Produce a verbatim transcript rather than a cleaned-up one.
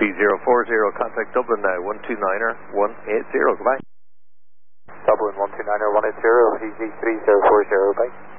three zero four zero, contact Dublin now, one two niner one eight zero, goodbye. Dublin one two niner one eight zero, E Z three zero four zero, bye.